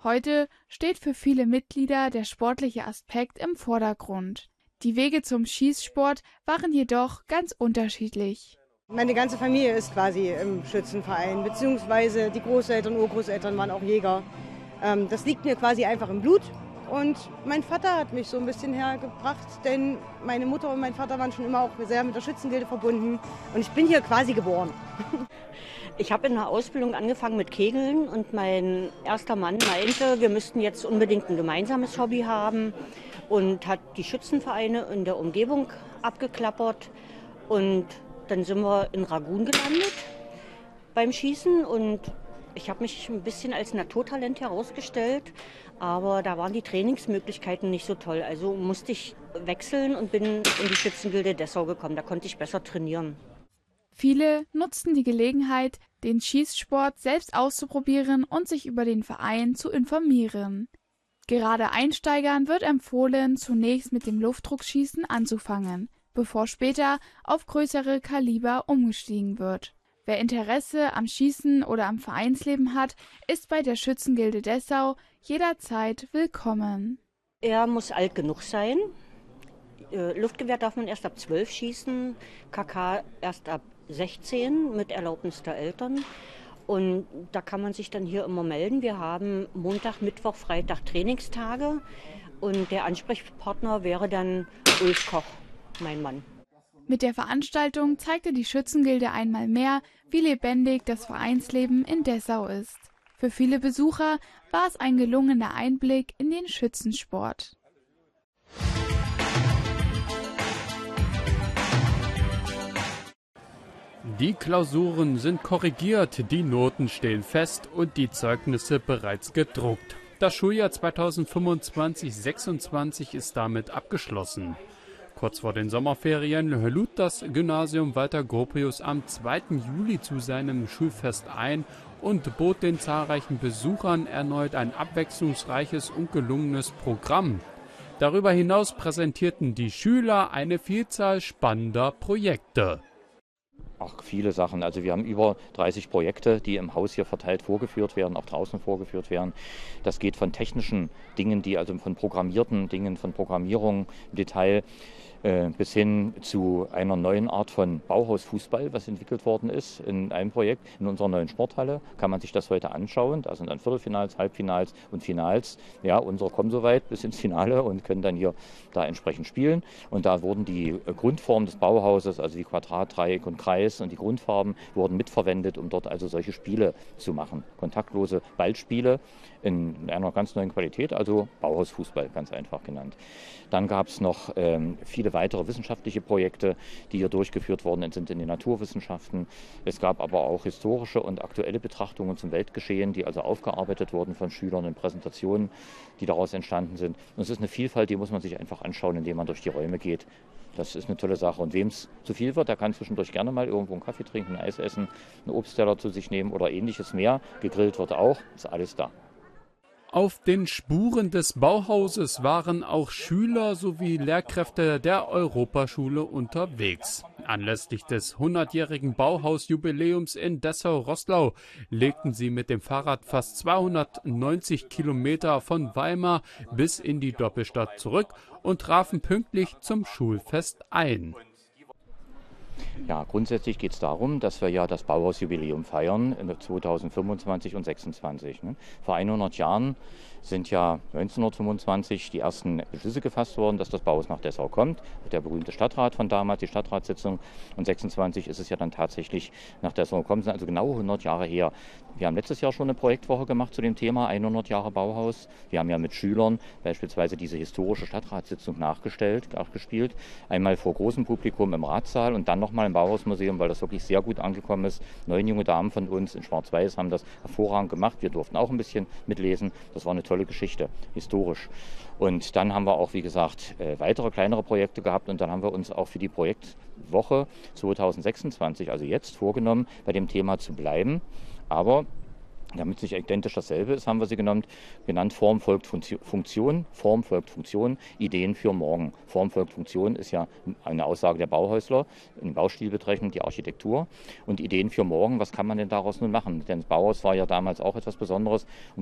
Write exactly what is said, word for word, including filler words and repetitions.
Heute steht für viele Mitglieder der sportliche Aspekt im Vordergrund. Die Wege zum Schießsport waren jedoch ganz unterschiedlich. Meine ganze Familie ist quasi im Schützenverein, beziehungsweise die Großeltern, Urgroßeltern waren auch Jäger. Ähm, das liegt mir quasi einfach im Blut. Und mein Vater hat mich so ein bisschen hergebracht, denn meine Mutter und mein Vater waren schon immer auch sehr mit der Schützengilde verbunden. Und ich bin hier quasi geboren. Ich habe in der Ausbildung angefangen mit Kegeln und mein erster Mann meinte, wir müssten jetzt unbedingt ein gemeinsames Hobby haben und hat die Schützenvereine in der Umgebung abgeklappert. Und dann sind wir in Ragun gelandet beim Schießen und ich habe mich ein bisschen als Naturtalent herausgestellt, aber da waren die Trainingsmöglichkeiten nicht so toll. Also musste ich wechseln und bin in die Schützengilde Dessau gekommen. Da konnte ich besser trainieren. Viele nutzten die Gelegenheit, den Schießsport selbst auszuprobieren und sich über den Verein zu informieren. Gerade Einsteigern wird empfohlen, zunächst mit dem Luftdruckschießen anzufangen, bevor später auf größere Kaliber umgestiegen wird. Wer Interesse am Schießen oder am Vereinsleben hat, ist bei der Schützengilde Dessau jederzeit willkommen. Er muss alt genug sein. Luftgewehr darf man erst ab zwölf schießen, K K erst ab sechzehn mit Erlaubnis der Eltern. Und da kann man sich dann hier immer melden. Wir haben Montag, Mittwoch, Freitag Trainingstage und der Ansprechpartner wäre dann Ulf Koch, mein Mann. Mit der Veranstaltung zeigte die Schützengilde einmal mehr, wie lebendig das Vereinsleben in Dessau ist. Für viele Besucher war es ein gelungener Einblick in den Schützensport. Die Klausuren sind korrigiert, die Noten stehen fest und die Zeugnisse bereits gedruckt. Das Schuljahr zweitausendfünfundzwanzig sechsundzwanzig ist damit abgeschlossen. Kurz vor den Sommerferien lud das Gymnasium Walter Gropius am zweiten Juli zu seinem Schulfest ein und bot den zahlreichen Besuchern erneut ein abwechslungsreiches und gelungenes Programm. Darüber hinaus präsentierten die Schüler eine Vielzahl spannender Projekte. Ach, viele Sachen. Also wir haben über dreißig Projekte, die im Haus hier verteilt vorgeführt werden, auch draußen vorgeführt werden. Das geht von technischen Dingen, die also von programmierten Dingen, von Programmierung im Detail äh, bis hin zu einer neuen Art von Bauhausfußball, was entwickelt worden ist in einem Projekt in unserer neuen Sporthalle. Kann man sich das heute anschauen. Da sind dann Viertelfinals, Halbfinals und Finals. Ja, unsere kommen soweit bis ins Finale und können dann hier da entsprechend spielen. Und da wurden die Grundformen des Bauhauses, also wie Quadrat, Dreieck und Kreis und die Grundfarben wurden mitverwendet, um dort also solche Spiele zu machen. Kontaktlose Ballspiele in einer ganz neuen Qualität, also Bauhausfußball, ganz einfach genannt. Dann gab es noch ähm, viele weitere wissenschaftliche Projekte, die hier durchgeführt worden sind in den Naturwissenschaften. Es gab aber auch historische und aktuelle Betrachtungen zum Weltgeschehen, die also aufgearbeitet wurden von Schülern in Präsentationen, die daraus entstanden sind. Und es ist eine Vielfalt, die muss man sich einfach anschauen, indem man durch die Räume geht. Das ist eine tolle Sache. Und wem es zu viel wird, der kann zwischendurch gerne mal irgendwo einen Kaffee trinken, ein Eis essen, einen Obstteller zu sich nehmen oder ähnliches mehr. Gegrillt wird auch, ist alles da. Auf den Spuren des Bauhauses waren auch Schüler sowie Lehrkräfte der Europaschule unterwegs. Anlässlich des hundertjährigen Bauhausjubiläums in Dessau-Roßlau legten sie mit dem Fahrrad fast zweihundertneunzig Kilometer von Weimar bis in die Doppelstadt zurück und trafen pünktlich zum Schulfest ein. Ja, grundsätzlich geht es darum, dass wir ja das Bauhausjubiläum feiern zweitausendfünfundzwanzig und sechsundzwanzig. Ne? Vor hundert Jahren sind ja neunzehnhundertfünfundzwanzig die ersten Beschlüsse gefasst worden, dass das Bauhaus nach Dessau kommt. Der berühmte Stadtrat von damals, die Stadtratssitzung. Und sechsundzwanzig ist es ja dann tatsächlich nach Dessau gekommen, sind also genau hundert Jahre her. Wir haben letztes Jahr schon eine Projektwoche gemacht zu dem Thema hundert Jahre Bauhaus. Wir haben ja mit Schülern beispielsweise diese historische Stadtratssitzung nachgestellt, nachgespielt. Einmal vor großem Publikum im Ratssaal und dann nochmal im Bauhausmuseum, weil das wirklich sehr gut angekommen ist. Neun junge Damen von uns in Schwarz-Weiß haben das hervorragend gemacht. Wir durften auch ein bisschen mitlesen. Das war eine tolle Geschichte, historisch. Und dann haben wir auch, wie gesagt, weitere kleinere Projekte gehabt und dann haben wir uns auch für die Projektwoche zweitausendsechsundzwanzig, also jetzt, vorgenommen, bei dem Thema zu bleiben. Aber damit es nicht identisch dasselbe ist, haben wir sie genannt, genannt Form folgt Funktion, Form folgt Funktion, Ideen für morgen. Form folgt Funktion ist ja eine Aussage der Bauhäusler, im Baustil betreffend die Architektur. Und Ideen für morgen, was kann man denn daraus nun machen? Denn das Bauhaus war ja damals auch etwas Besonderes. Und